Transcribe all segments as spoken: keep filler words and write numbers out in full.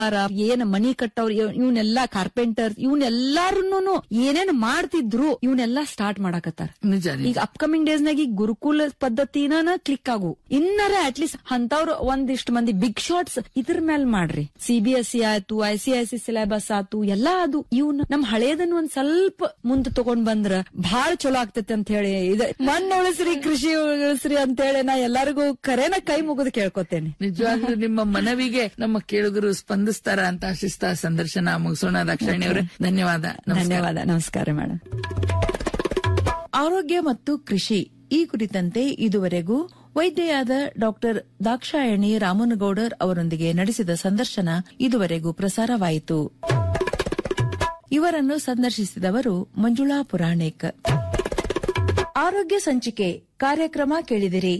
ಏನ್ ಮನಿ ಕಟ್ಟವ್ರು ಇವನ್ನೆಲ್ಲಾ ಕಾರ್ಪೆಂಟರ್ ಇವನ್ನೆಲ್ಲಾರು ಏನೇನ್ ಮಾಡ್ತಿದ್ರು ಇವನ್ನೆಲ್ಲಾ ಸ್ಟಾರ್ಟ್ ಮಾಡಾಕತ್ತಾರ. ಈಗ ಅಪ್ಕಮಿಂಗ್ ಡೇಸ್ ನಾಗ ಈಗ ಗುರುಕುಲ ಪದ್ಧತಿನ ಕ್ಲಿಕ್ ಆಗು ಇನ್ನರ ಅಟ್ಲೀಸ್ಟ್ ಅಂತವ್ರು ಒಂದಿಷ್ಟು ಮಂದಿ ಬಿಗ್ ಶಾಟ್ಸ್ ಇದ್ರ ಮೇಲೆ ಮಾಡ್ರಿ. ಸಿಬಿಎಸ್ಇ ಆಯ್ತು, I C I C syllabus ಆಯ್ತು, ಎಲ್ಲಾ ಅದು ಇವ್ನ ನಮ್ ಹಳೇದನ್ನ ಒಂದ್ ಸ್ವಲ್ಪ ಮುಂದೆ ತಗೊಂಡ್ ಬಂದ್ರ ಬಹಳ ಚಲೋ ಆಗ್ತೈತಿ ಅಂತ ಹೇಳಿ ಇದು ಮಣ್ಣು ಉಳಿಸ್ರಿ ಕೃಷಿ ಉಳಿಸ್ರಿ ಅಂತ ಹೇಳಿ ನಾ ಎಲ್ಲರಿಗೂ ಕರೆನ ಕೈ ಮುಗಿದು ಕೇಳ್ಕೊತೇನೆ. ನಿಜವಾಗ್ಲೂ ನಿಮ್ಮ ಮನವಿಗೆ ನಮ್ಮ ಕೇಳುಗರು ಸ್ಪಂದಿಸ್ತಾರ ಅಂತ ಆಶಿಸ್ತಾ ಸಂದರ್ಶನ ಮುಗಿಸೋಣ. ದಾಕ್ಷಾಯಣಿ ಅವರೇ, ಧನ್ಯವಾದ. ಧನ್ಯವಾದ, ನಮಸ್ಕಾರ ಮೇಡಮ್. ಆರೋಗ್ಯ ಮತ್ತು ಕೃಷಿ ಈ ಕುರಿತಂತೆ ಇದುವರೆಗೂ ವೈದ್ಯೆಯಾದ ಡಾಕ್ಟರ್ ದಾಕ್ಷಾಯಣಿ ರಾಮನಗೌಡರ್ ಅವರೊಂದಿಗೆ ನಡೆಸಿದ ಸಂದರ್ಶನ ಇದುವರೆಗೂ ಪ್ರಸಾರವಾಯಿತು. ಇವರನ್ನು ಸಂದರ್ಶಿಸಿದವರು ಮಂಜುಳಾ ಪುರಾಣಿಕ್. ಆರೋಗ್ಯ ಸಂಚಿಕೆ ಕಾರ್ಯಕ್ರಮ ಕೇಳಿದಿರಿ.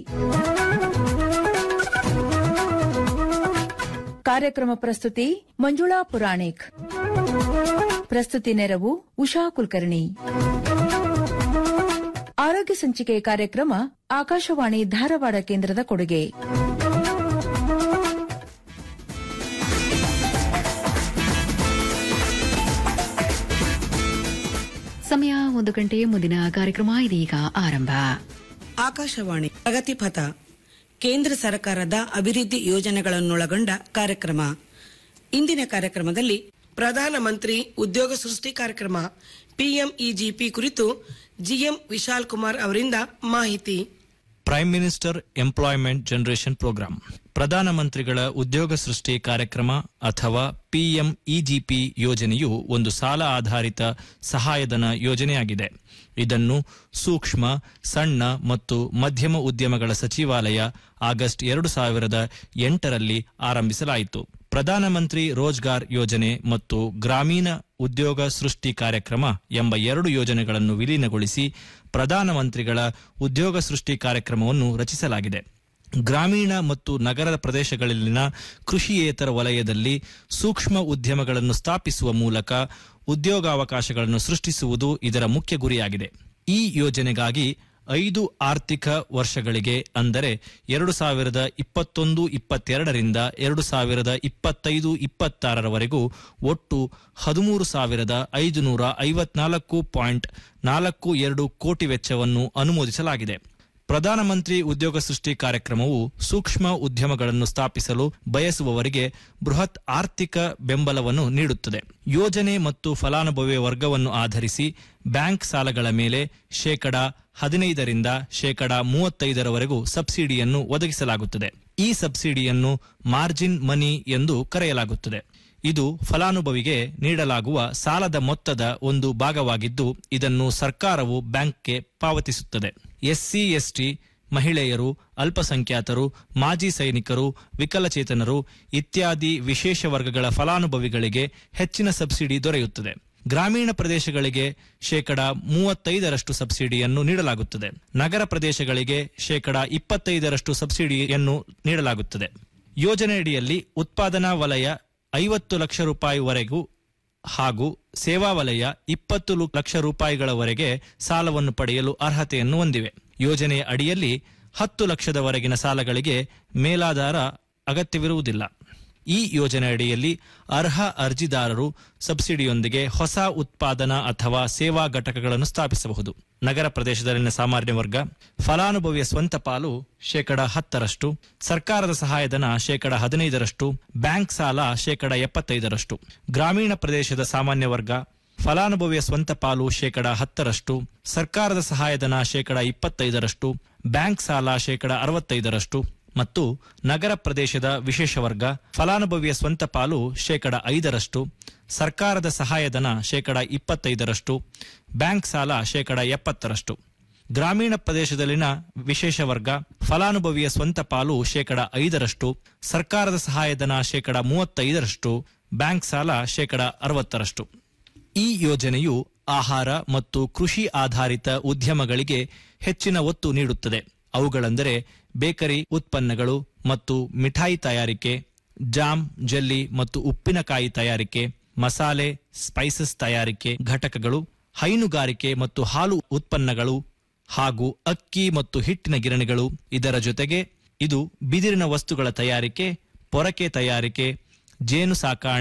ಕಾರ್ಯಕ್ರಮ ಪ್ರಸ್ತುತಿ ಮಂಜುಳಾ ಪುರಾಣಿಕ್. ಪ್ರಸ್ತುತಿ ನೆರವು ಉಷಾ ಕುಲಕರ್ಣಿ. ಆರೋಗ್ಯ ಸಂಚಿಕೆ ಕಾರ್ಯಕ್ರಮ ಆಕಾಶವಾಣಿ ಧಾರವಾಡ ಕೇಂದ್ರದ ಕೊಡುಗೆ. ಸಮಯ ಒಂದು ಗಂಟೆ. ಮುಂದಿನ ಕಾರ್ಯಕ್ರಮ ಇದೀಗ ಆರಂಭ. ಆಕಾಶವಾಣಿ ಪ್ರಗತಿ ಪಥ, ಕೇಂದ್ರ ಸರ್ಕಾರದ ಅಭಿವೃದ್ಧಿ ಯೋಜನೆಗಳನ್ನೊಳಗೊಂಡ ಕಾರ್ಯಕ್ರಮ. ಇಂದಿನ ಕಾರ್ಯಕ್ರಮದಲ್ಲಿ ಪ್ರಧಾನಮಂತ್ರಿ ಉದ್ಯೋಗ ಸೃಷ್ಟಿ ಕಾರ್ಯಕ್ರಮ ಪಿಎಂಇಜಿಪಿ ಕುರಿತು ಜಿಎಂ ವಿಶಾಲ್ ಕುಮಾರ್ ಅವರಿಂದ ಮಾಹಿತಿ. Prime minister employment generation program ಪ್ರಧಾನಮಂತ್ರಿಗಳ ಉದ್ಯೋಗ ಸೃಷ್ಟಿ ಕಾರ್ಯಕ್ರಮ ಅಥವಾ ಪಿಎಂಇಜಿಪಿ ಯೋಜನೆಯು ಒಂದು ಸಾಲ ಆಧಾರಿತ ಸಹಾಯಧನ ಯೋಜನೆಯಾಗಿದೆ. ಇದನ್ನು ಸೂಕ್ಷ್ಮ, ಸಣ್ಣ ಮತ್ತು ಮಧ್ಯಮ ಉದ್ಯಮಗಳ ಸಚಿವಾಲಯ ಆಗಸ್ಟ್ ಎರಡು ಸಾವಿರದ ಎಂಟರಲ್ಲಿ ಆರಂಭಿಸಲಾಯಿತು. ಪ್ರಧಾನಮಂತ್ರಿ ರೋಜ್ಗಾರ್ ಯೋಜನೆ ಮತ್ತು ಗ್ರಾಮೀಣ ಉದ್ಯೋಗ ಸೃಷ್ಟಿ ಕಾರ್ಯಕ್ರಮ ಎಂಬ ಎರಡು ಯೋಜನೆಗಳನ್ನು ವಿಲೀನಗೊಳಿಸಿ ಪ್ರಧಾನಮಂತ್ರಿಗಳ ಉದ್ಯೋಗ ಸೃಷ್ಟಿ ಕಾರ್ಯಕ್ರಮವನ್ನು ರಚಿಸಲಾಗಿದೆ. ಗ್ರಾಮೀಣ ಮತ್ತು ನಗರ ಪ್ರದೇಶಗಳಲ್ಲಿನ ಕೃಷಿಯೇತರ ವಲಯದಲ್ಲಿ ಸೂಕ್ಷ್ಮ ಉದ್ಯಮಗಳನ್ನು ಸ್ಥಾಪಿಸುವ ಮೂಲಕ ಉದ್ಯೋಗಾವಕಾಶಗಳನ್ನು ಸೃಷ್ಟಿಸುವುದು ಇದರ ಮುಖ್ಯ ಗುರಿಯಾಗಿದೆ. ಈ ಯೋಜನೆಗಾಗಿ ಐದು ಆರ್ಥಿಕ ವರ್ಷಗಳಿಗೆ ಅಂದರೆ ಎರಡು ಸಾವಿರದ ಇಪ್ಪತ್ತೊಂದು ಇಪ್ಪತ್ತೆರಡರಿಂದ ಎರಡು ಸಾವಿರದ ಇಪ್ಪತ್ತೈದು ಇಪ್ಪತ್ತಾರರವರೆಗೂ ಒಟ್ಟು ಹದಿಮೂರು ಸಾವಿರದ ಐದುನೂರ ಐವತ್ನಾಲ್ಕು ಪಾಯಿಂಟ್ ನಾಲ್ಕು ಎರಡು ಕೋಟಿ ವೆಚ್ಚವನ್ನು ಅನುಮೋದಿಸಲಾಗಿದೆ. ಪ್ರಧಾನಮಂತ್ರಿ ಉದ್ಯೋಗ ಸೃಷ್ಟಿ ಕಾರ್ಯಕ್ರಮವು ಸೂಕ್ಷ್ಮ ಉದ್ಯಮಗಳನ್ನು ಸ್ಥಾಪಿಸಲು ಬಯಸುವವರಿಗೆ ಬೃಹತ್ ಆರ್ಥಿಕ ಬೆಂಬಲವನ್ನು ನೀಡುತ್ತದೆ. ಯೋಜನೆ ಮತ್ತು ಫಲಾನುಭವಿ ವರ್ಗವನ್ನು ಆಧರಿಸಿ ಬ್ಯಾಂಕ್ ಸಾಲಗಳ ಮೇಲೆ ಶೇಕಡಾ ಹದಿನೈದರಿಂದ ಶೇಕಡಾ ಮೂವತ್ತೈದರವರೆಗೂ ಸಬ್ಸಿಡಿಯನ್ನು ಒದಗಿಸಲಾಗುತ್ತದೆ. ಈ ಸಬ್ಸಿಡಿಯನ್ನು ಮಾರ್ಜಿನ್ ಮನಿ ಎಂದು ಕರೆಯಲಾಗುತ್ತದೆ. ಇದು ಫಲಾನುಭವಿಗೆ ನೀಡಲಾಗುವ ಸಾಲದ ಮೊತ್ತದ ಒಂದು ಭಾಗವಾಗಿದ್ದು ಇದನ್ನು ಸರ್ಕಾರವು ಬ್ಯಾಂಕ್ಗೆ ಪಾವತಿಸುತ್ತದೆ. ಎಸ್ಸಿ ಎಸ್ಟಿ, ಮಹಿಳೆಯರು, ಅಲ್ಪಸಂಖ್ಯಾತರು, ಮಾಜಿ ಸೈನಿಕರು, ವಿಕಲಚೇತನರು ಇತ್ಯಾದಿ ವಿಶೇಷ ವರ್ಗಗಳ ಫಲಾನುಭವಿಗಳಿಗೆ ಹೆಚ್ಚಿನ ಸಬ್ಸಿಡಿ ದೊರೆಯುತ್ತದೆ. ಗ್ರಾಮೀಣ ಪ್ರದೇಶಗಳಿಗೆ ಶೇಕಡಾ ಮೂವತ್ತೈದರಷ್ಟು ಸಬ್ಸಿಡಿಯನ್ನು ನೀಡಲಾಗುತ್ತದೆ. ನಗರ ಪ್ರದೇಶಗಳಿಗೆ ಶೇಕಡಾ ಇಪ್ಪತ್ತೈದರಷ್ಟು ಸಬ್ಸಿಡಿಯನ್ನು ನೀಡಲಾಗುತ್ತದೆ. ಯೋಜನೆಯಡಿಯಲ್ಲಿ ಉತ್ಪಾದನಾ ವಲಯ ಐವತ್ತು ಲಕ್ಷ ರೂಪಾಯಿವರೆಗೂ ಹಾಗೂ ಸೇವಾ ವಲಯ ಇಪ್ಪತ್ತು ಲಕ್ಷ ರೂಪಾಯಿಗಳವರೆಗೆ ಸಾಲವನ್ನು ಪಡೆಯಲು ಅರ್ಹತೆಯನ್ನು ಹೊಂದಿವೆ. ಯೋಜನೆಯ ಅಡಿಯಲ್ಲಿ ಹತ್ತು ಲಕ್ಷದವರೆಗಿನ ಸಾಲಗಳಿಗೆ ಮೇಲಾಧಾರ ಅಗತ್ಯವಿರುವುದಿಲ್ಲ. ಈ ಯೋಜನೆ ಅಡಿಯಲ್ಲಿ ಅರ್ಹ ಅರ್ಜಿದಾರರು ಸಬ್ಸಿಡಿಯೊಂದಿಗೆ ಹೊಸ ಉತ್ಪಾದನಾ ಅಥವಾ ಸೇವಾ ಘಟಕಗಳನ್ನು ಸ್ಥಾಪಿಸಬಹುದು. ನಗರ ಪ್ರದೇಶದಲ್ಲಿನ ಸಾಮಾನ್ಯ ವರ್ಗ ಫಲಾನುಭವಿಯ ಸ್ವಂತ ಪಾಲು ಶೇಕಡಾ ಹತ್ತರಷ್ಟು, ಸರ್ಕಾರದ ಸಹಾಯಧನ ಶೇಕಡಾ ಹದಿನೈದರಷ್ಟು, ಬ್ಯಾಂಕ್ ಸಾಲ ಶೇಕಡಾ ಎಪ್ಪತ್ತೈದರಷ್ಟು. ಗ್ರಾಮೀಣ ಪ್ರದೇಶದ ಸಾಮಾನ್ಯ ವರ್ಗ ಫಲಾನುಭವಿಯ ಸ್ವಂತ ಪಾಲು ಶೇಕಡಾ ಹತ್ತರಷ್ಟು, ಸರ್ಕಾರದ ಸಹಾಯಧನ ಶೇಕಡಾ ಇಪ್ಪತ್ತೈದರಷ್ಟು, ಬ್ಯಾಂಕ್ ಸಾಲ ಶೇಕಡಾ ಅರವತ್ತೈದರಷ್ಟು ಮತ್ತು ನಗರ ಪ್ರದೇಶದ ವಿಶೇಷ ವರ್ಗ ಫಲಾನುಭವಿಯ ಸ್ವಂತ ಪಾಲು ಶೇಕಡಾ ಐದರಷ್ಟು, ಸರ್ಕಾರದ ಸಹಾಯಧನ ಶೇಕಡಾ ಇಪ್ಪತ್ತೈದರಷ್ಟು, ಬ್ಯಾಂಕ್ ಸಾಲ ಶೇಕಡಾ ಎಪ್ಪತ್ತರಷ್ಟು. ಗ್ರಾಮೀಣ ಪ್ರದೇಶದಲ್ಲಿನ ವಿಶೇಷ ವರ್ಗ ಫಲಾನುಭವಿಯ ಸ್ವಂತ ಪಾಲು ಶೇಕಡಾ ಐದರಷ್ಟು, ಸರ್ಕಾರದ ಸಹಾಯಧನ ಶೇಕಡಾ ಮೂವತ್ತೈದರಷ್ಟು, ಬ್ಯಾಂಕ್ ಸಾಲ ಶೇಕಡಾ ಅರವತ್ತರಷ್ಟು. ಈ ಯೋಜನೆಯು ಆಹಾರ ಮತ್ತು ಕೃಷಿ ಆಧಾರಿತ ಉದ್ಯಮಗಳಿಗೆ ಹೆಚ್ಚಿನ ಒತ್ತು ನೀಡುತ್ತದೆ. ಅವುಗಳೆಂದರೆ ಬೇಕರಿ ಉತ್ಪನ್ನಗಳು ಮತ್ತು ಮಿಠಾಯಿ ತಯಾರಿಕೆ, ಜಾಮ್, ಜೆಲ್ಲಿ ಮತ್ತು ಉಪ್ಪಿನಕಾಯಿ ತಯಾರಿಕೆ, ಮಸಾಲೆ, ಸ್ಪೈಸಸ್ ತಯಾರಿಕೆ ಘಟಕಗಳು, ಹೈನುಗಾರಿಕೆ ಮತ್ತು ಹಾಲು ಉತ್ಪನ್ನಗಳು ಹಾಗೂ ಅಕ್ಕಿ ಮತ್ತು ಹಿಟ್ಟಿನ ಗಿರಣಿಗಳು. ಇದರ ಜೊತೆಗೆ ಇದು ಬಿದಿರಿನ ವಸ್ತುಗಳ ತಯಾರಿಕೆ, ಪೊರಕೆ ತಯಾರಿಕೆ, ಜೇನು ಸಾಕಾಣೆ